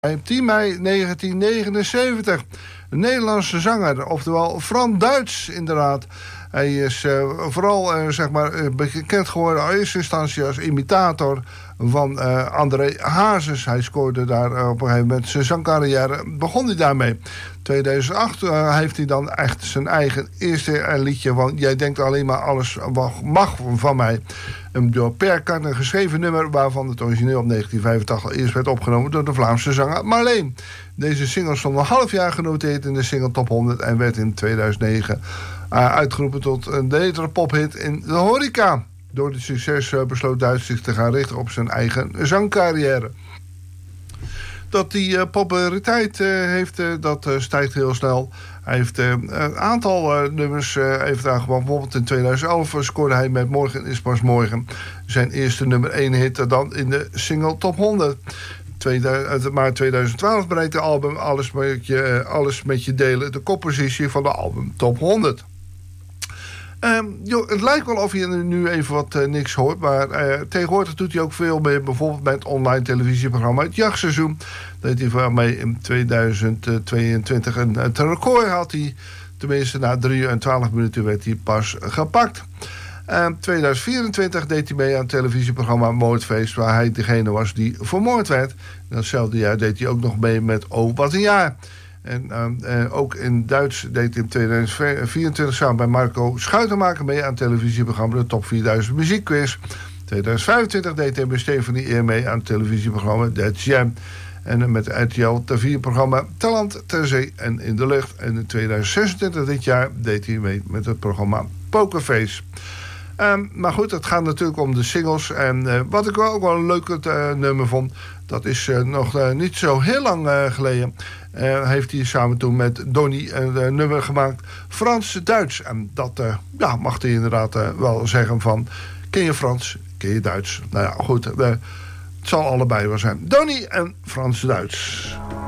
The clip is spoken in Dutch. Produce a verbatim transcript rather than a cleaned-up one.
tien mei negentien negenenzeventig. Een Nederlandse zanger, oftewel Frans Duits inderdaad. Hij is uh, vooral uh, zeg maar, uh, bekend geworden in eerste instantie als imitator van uh, André Hazes. Hij scoorde daar uh, op een gegeven moment zijn zangcarrière. Begon hij daarmee. tweeduizend acht uh, heeft hij dan echt zijn eigen eerste liedje van Jij denkt alleen maar alles wat mag van mij. Een door Per Kartner geschreven nummer waarvan het origineel op negentien vijfentachtig eerst werd opgenomen door de Vlaamse zanger Marleen. Deze single stond een half jaar genoteerd in de single top honderd en werd in tweeduizend negen uh, uitgeroepen tot een betere pophit in de horeca. Door dit succes uh, besloot Duits zich te gaan richten op zijn eigen zangcarrière. Dat hij uh, populariteit uh, heeft, uh, dat uh, stijgt heel snel. Hij heeft uh, een aantal uh, nummers uh, even aangebracht. Bijvoorbeeld in tweeduizend elf scoorde hij met Morgen is pas morgen zijn eerste nummer één hit dan in de single top honderd. tweeduizend, maar tweeduizend twaalf bereikte het album Alles met, je, uh, Alles met je delen de koppositie van de album top honderd. Um, joh, het lijkt wel of je nu even wat uh, niks hoort, maar uh, tegenwoordig doet hij ook veel mee, bijvoorbeeld bij het online televisieprogramma Het Jachtseizoen. Dat deed hij mee in tweeduizend tweeëntwintig een het record had hij, tenminste na drie uur en twaalf minuten werd hij pas gepakt. Um, tweeduizend vierentwintig deed hij mee aan het televisieprogramma Moordfeest, waar hij degene was die vermoord werd. En datzelfde jaar deed hij ook nog mee met Oh, wat een jaar. En uh, uh, ook in Duits deed hij in tweeduizend vierentwintig samen bij Marco Schuitenmaker mee aan het televisieprogramma de Top vierduizend Muziekquiz. tweeduizend vijfentwintig deed hij met Stefanie Eer mee aan het televisieprogramma That's Jam. En uh, met het R T L T vier-programma Talent ter zee en in de lucht. En in tweeduizend zesentwintig dit jaar deed hij mee met het programma Pokerface. Um, maar goed, het gaat natuurlijk om de singles. En uh, wat ik wel ook wel een leuk uh, nummer vond, dat is uh, nog uh, niet zo heel lang uh, geleden. Uh, heeft hij samen toen met Donny een uh, nummer gemaakt, Frans-Duits. En dat uh, ja, mag hij inderdaad uh, wel zeggen van, ken je Frans, ken je Duits? Nou ja, goed, uh, het zal allebei wel zijn. Donny en Frans-Duits.